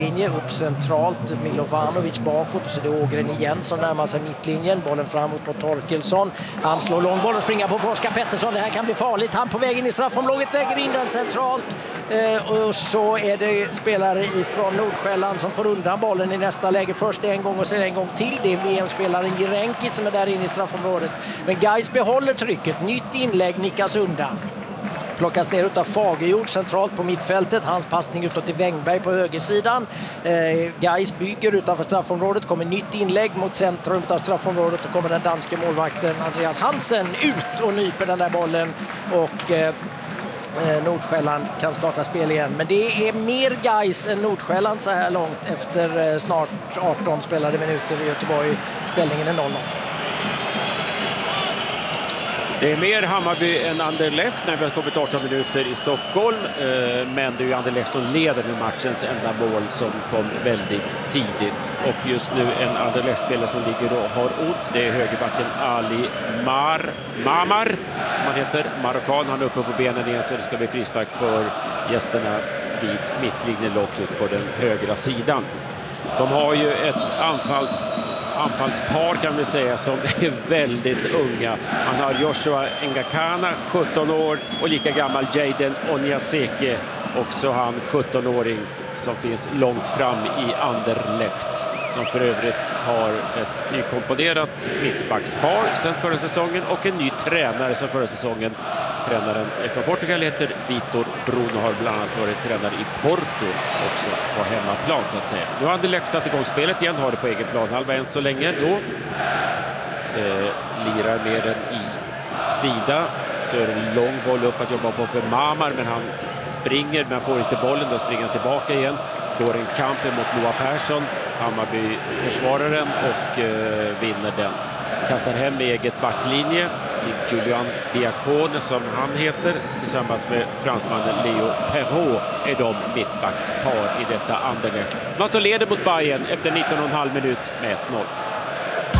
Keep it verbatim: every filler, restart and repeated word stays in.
linje upp centralt, Milovanovic bakåt och så det är Ågren igen som närmar sig mittlinjen, bollen framåt mot Torkelsson, han slår långboll och springer på Oskar Pettersson, det här kan bli farligt, han på väg in i straffområdet, lägger in den centralt eh, och så är det spelare ifrån Nordsjälland som får undan bollen i nästa läge, först en gång och sen en gång till, det är V M-spelaren Jirenki som är där inne i straffområdet, men Gais behåller trycket, nytt inlägg nickas undan. Plockas ner utav Fagerjord centralt på mittfältet. Hans passning utåt till Wängberg på högersidan. Eh, Gais bygger utanför straffområdet. Kommer nytt inlägg mot centrum av straffområdet. Och kommer den danska målvakten Andreas Hansen ut och nyper den där bollen. Och eh, Nordsjälland kan starta spel igen. Men det är mer Gais än Nordsjälland så här långt efter eh, snart arton spelade minuter i Göteborg. Ställningen är noll noll. Det är mer Hammarby än Anderlecht när vi har kommit arton minuter i Stockholm. Men det är ju Anderlecht som leder med matchens enda mål som kom väldigt tidigt. Och just nu en Anderlecht-spelare som ligger och har ont. Det är högerbacken Ali Mar, Mamar som han heter. Marockan, han är uppe på benen igen så det ska bli frispark för gästerna vid mittlinjen långt ut på den högra sidan. De har ju ett anfalls... anfallspar kan vi säga som är väldigt unga. Han har Joshua Ngakana, sjutton år, och lika gammal Jaden Onyaseke, också han sjutton-åring som finns långt fram i Anderlecht, som för övrigt har ett nykomponerat mittbackspar sen förra säsongen och en ny tränare sen förra säsongen. Tränaren från Portugal heter Vitor Bruno, har bland annat varit tränare i Porto också på hemmaplan så att säga. Nu har Anderlecht satt igång spelet igen, har det på egen plan halva än så länge då. Eh, lirar med den i sida. Så är det en lång boll upp att jobba på för Mamar, men han springer men får inte bollen, då springer han tillbaka igen. Går en kamp mot Noah Persson. Hammarby försvarar den och eh, vinner den. Kastar hem med eget backlinje till Julian Diacone som han heter. Tillsammans med fransmannen Leo Perrault är de mittbackspar i detta Anderlecht. Man så leder mot Bayern efter nitton och en halv minut med ett noll.